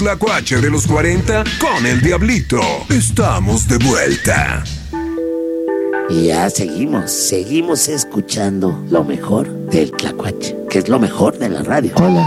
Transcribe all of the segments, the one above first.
tlacuache de los 40 con el Diablito. Estamos de vuelta. Y ya seguimos escuchando lo mejor del tlacuache, que es lo mejor de la radio. Hola,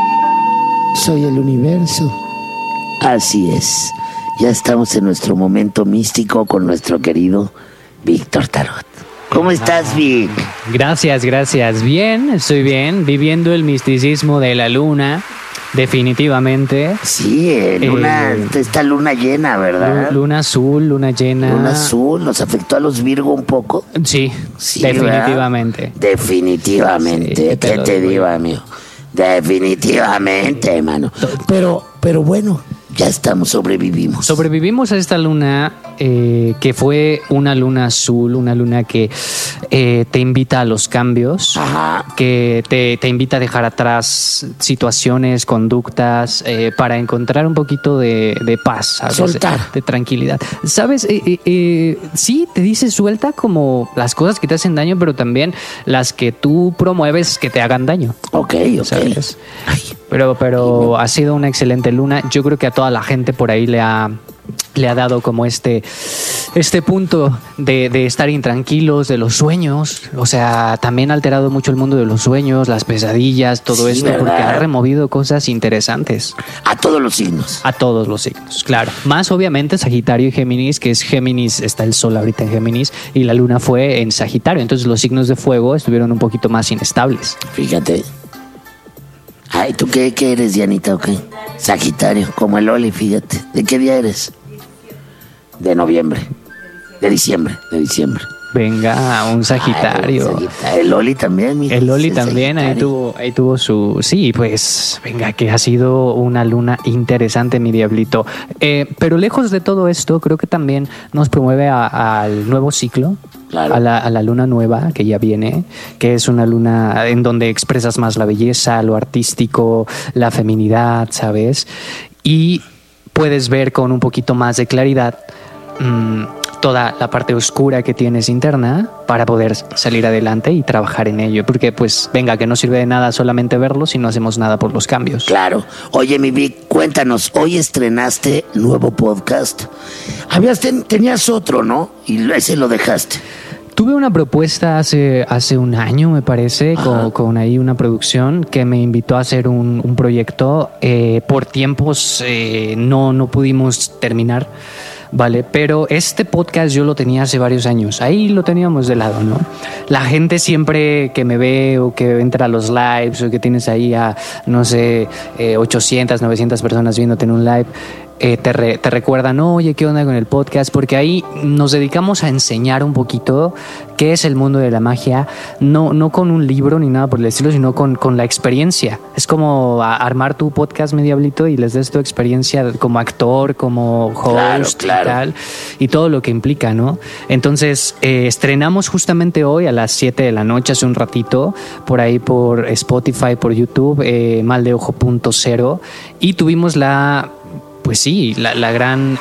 soy el universo. Así es, ya estamos en nuestro momento místico con nuestro querido Víctor Tarot. ¿Cómo estás, Vic? Gracias. Bien, estoy bien, viviendo el misticismo de la luna, definitivamente. Sí, esta luna llena, ¿verdad? Luna azul, luna llena. Luna azul, ¿nos afectó a los Virgo un poco? Sí, definitivamente. ¿Verdad? Definitivamente, Sí, ¿qué te digo, amigo? Definitivamente, hermano. Pero bueno, ya sobrevivimos. Sobrevivimos a esta luna que fue una luna azul, una luna que te invita a los cambios. Ajá. Que te invita a dejar atrás situaciones, conductas, para encontrar un poquito de paz, ¿sabes? Soltar. De tranquilidad. ¿Sabes? Sí, te dice suelta como las cosas que te hacen daño, pero también las que tú promueves que te hagan daño. Ok. ¿Sabes? Pero ha sido una excelente luna. Yo creo que a toda la gente por ahí le ha dado como este punto de estar intranquilos, de los sueños. O sea, también ha alterado mucho el mundo de los sueños, las pesadillas, todo esto, ¿verdad? Porque ha removido cosas interesantes. A todos los signos. A todos los signos, claro. Más obviamente Sagitario y Géminis, que es Géminis, está el sol ahorita en Géminis y la luna fue en Sagitario. Entonces los signos de fuego estuvieron un poquito más inestables. Fíjate. Ay, ¿tú qué eres, Dianita, o qué? Sagitario, como el Oli, fíjate. ¿De qué día eres? De noviembre. De diciembre. Venga, un Sagitario. El Oli también, mira. El Oli también, ahí tuvo su... Sí, pues, venga, que ha sido una luna interesante, mi Diablito. Pero lejos de todo esto, creo que también nos promueve al nuevo ciclo. Claro. A la luna nueva que ya viene, que es una luna en donde expresas más la belleza, lo artístico, la feminidad, ¿sabes? Y puedes ver con un poquito más de claridad toda la parte oscura que tienes interna para poder salir adelante y trabajar en ello. Porque, pues, venga, que no sirve de nada solamente verlo si no hacemos nada por los cambios. Claro. Oye, mi Vic, cuéntanos, hoy estrenaste nuevo podcast. Tenías otro, ¿no? Y ese lo dejaste. Tuve una propuesta hace un año, me parece, con ahí una producción que me invitó a hacer un proyecto. Por tiempos no pudimos terminar, ¿vale? Pero este podcast yo lo tenía hace varios años. Ahí lo teníamos de lado, ¿no? La gente siempre que me ve o que entra a los lives o que tienes ahí a, no sé, 800, 900 personas viéndote en un live, te recuerdan, oye, ¿qué onda con el podcast? Porque ahí nos dedicamos a enseñar un poquito qué es el mundo de la magia, no con un libro ni nada por el estilo, sino con la experiencia. Es como armar tu podcast, mi Diablito, y les des tu experiencia como actor, como host, claro. Y tal, y todo lo que implica, ¿no? Entonces, estrenamos justamente hoy a las 7 de la noche, hace un ratito, por ahí por Spotify, por YouTube, maldeojo.0, y tuvimos pues sí, la gran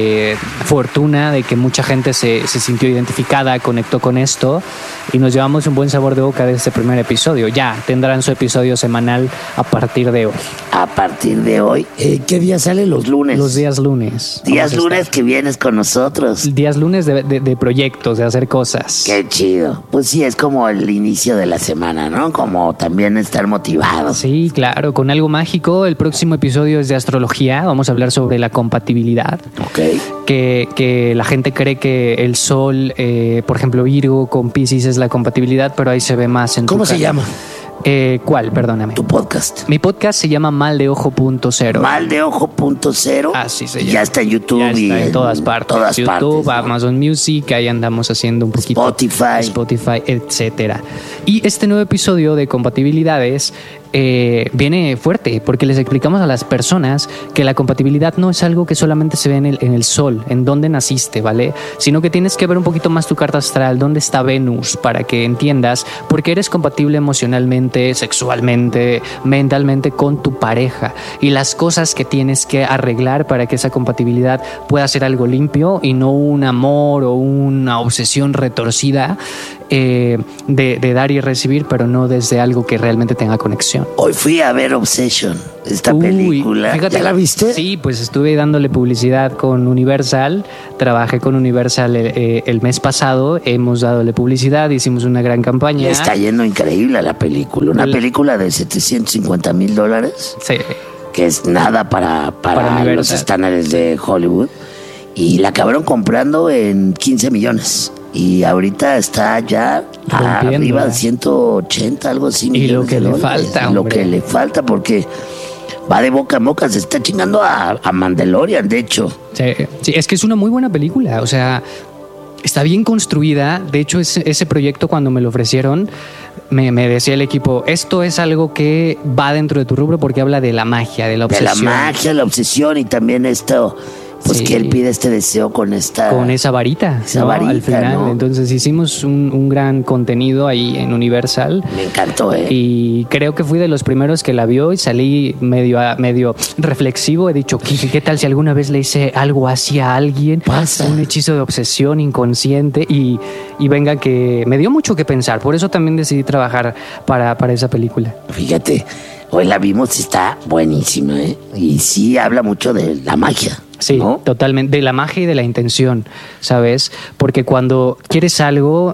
fortuna de que mucha gente se sintió identificada, conectó con esto y nos llevamos un buen sabor de boca de este primer episodio. Ya tendrán su episodio semanal a partir de hoy. A partir de hoy. ¿Qué día sale? Los lunes. Los días lunes. Días lunes que vienes con nosotros. Días lunes de proyectos, de hacer cosas. Qué chido. Pues sí, es como el inicio de la semana, ¿no? Como también estar motivado. Sí, claro, con algo mágico. El próximo episodio es de astrología. Vamos a hablar sobre la compatibilidad. Okay. Que la gente cree que el sol, por ejemplo, Virgo con Piscis es la compatibilidad, pero ahí se ve más en ¿Cómo se llama? ¿Cuál? Perdóname. Tu podcast. Mi podcast se llama Maldeojo.0. Maldeojo.0. Así se llama. Ya está en YouTube. Ya está en todas partes. YouTube, ¿no? Amazon Music, ahí andamos haciendo un poquito. Spotify, etcétera. Y este nuevo episodio de compatibilidades viene fuerte porque les explicamos a las personas que la compatibilidad no es algo que solamente se ve en el sol, en dónde naciste, ¿vale? Sino que tienes que ver un poquito más tu carta astral, dónde está Venus, para que entiendas por qué eres compatible emocionalmente, sexualmente, mentalmente con tu pareja y las cosas que tienes que arreglar para que esa compatibilidad pueda ser algo limpio y no un amor o una obsesión retorcida de dar y recibir, pero no desde algo que realmente tenga conexión. Hoy fui a ver Obsession, esta película. Fíjate, ¿Ya la viste? Sí, pues estuve dándole publicidad con Universal. Trabajé con Universal el mes pasado. Hemos dado publicidad, hicimos una gran campaña. Le está yendo increíble a la película. Una película de $750,000. Sí. Que es nada para los estándares de Hollywood. Y la acabaron comprando en 15 millones. Y ahorita está ya arriba de 180, algo así. Y lo que le falta, lo que le falta, porque va de boca en boca, se está chingando a Mandalorian, de hecho. Sí, es que es una muy buena película, o sea, está bien construida. De hecho, ese proyecto, cuando me lo ofrecieron, me decía el equipo, esto es algo que va dentro de tu rubro porque habla de la magia, de la obsesión. De la magia, la obsesión, y también esto... Pues sí, que él pide este deseo con esa varita, ¿no? Al final, ¿no? Entonces hicimos un gran contenido ahí en Universal. Me encantó, Y creo que fui de los primeros que la vio y salí medio reflexivo. He dicho, ¿qué tal si alguna vez le hice algo así a alguien? Pasa. Un hechizo de obsesión inconsciente y venga, que me dio mucho que pensar. Por eso también decidí trabajar para esa película. Fíjate, hoy la vimos y está buenísima, y sí habla mucho de la magia. Sí, ¿no? Totalmente, de la magia y de la intención, ¿sabes? Porque cuando quieres algo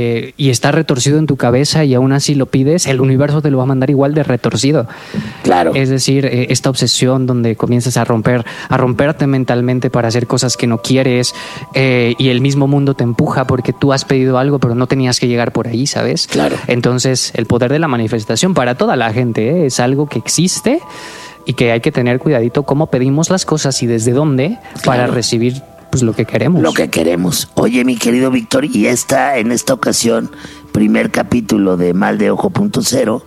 y está retorcido en tu cabeza y aún así lo pides, el universo te lo va a mandar igual de retorcido. Claro. Es decir, esta obsesión donde comienzas a romperte mentalmente para hacer cosas que no quieres, y el mismo mundo te empuja porque tú has pedido algo pero no tenías que llegar por ahí, ¿sabes? Claro. Entonces, el poder de la manifestación para toda la gente es algo que existe y que hay que tener cuidadito cómo pedimos las cosas y desde dónde, claro, para recibir pues lo que queremos. Lo que queremos. Oye, mi querido Víctor, y en esta ocasión, primer capítulo de Mal de Ojo.0,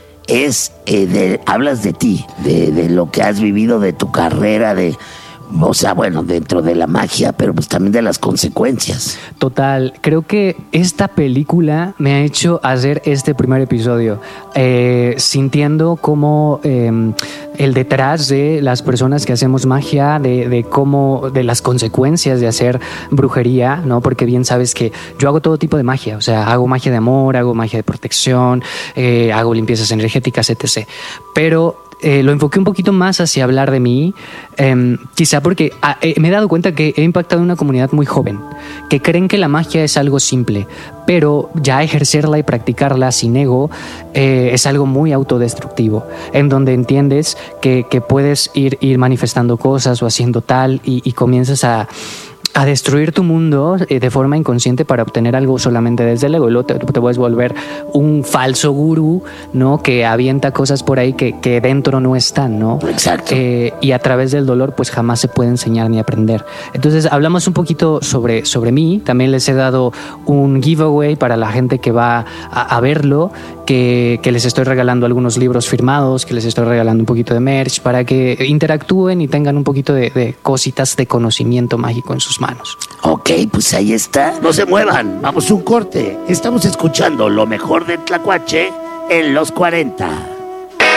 hablas de ti, de lo que has vivido, de tu carrera, o sea, bueno, dentro de la magia, pero pues también de las consecuencias. Total, creo que esta película me ha hecho hacer este primer episodio, sintiendo como el detrás de las personas que hacemos magia, de las consecuencias de hacer brujería, ¿no? Porque bien sabes que yo hago todo tipo de magia, o sea, hago magia de amor, hago magia de protección, hago limpiezas energéticas, etc. Pero lo enfoqué un poquito más hacia hablar de mí, quizá porque me he dado cuenta que he impactado en una comunidad muy joven, que creen que la magia es algo simple, pero ya ejercerla y practicarla sin ego es algo muy autodestructivo, en donde entiendes que puedes ir manifestando cosas o haciendo tal y comienzas a destruir tu mundo de forma inconsciente para obtener algo solamente desde el ego. Y luego te puedes volver un falso gurú, ¿no? Que avienta cosas por ahí que dentro no están, ¿no? Exacto. Y a través del dolor pues jamás se puede enseñar ni aprender. Entonces hablamos un poquito sobre mí. También les he dado un giveaway para la gente que va a verlo, que les estoy regalando algunos libros firmados, que les estoy regalando un poquito de merch para que interactúen y tengan un poquito de cositas de conocimiento mágico en sus manos. Ok, pues ahí está. No se muevan, vamos a un corte. Estamos escuchando lo mejor de Tlacuache en los 40.